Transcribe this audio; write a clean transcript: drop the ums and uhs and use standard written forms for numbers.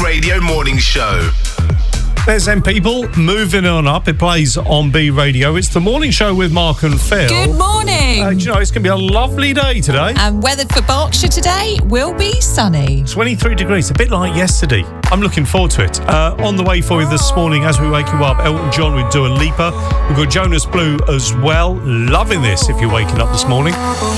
Radio Morning Show. There's them people moving on up. It plays on B Radio. It's the morning show with Mark and Phil. Good morning. You know, it's going to be a lovely day today. And weather for Berkshire today will be sunny. 23 degrees, a bit like yesterday. I'm looking forward to it. On the way for you this morning as we wake you up, Elton John with Dua Lipa. We've got Jonas Blue as well. Loving this if you're waking up this morning.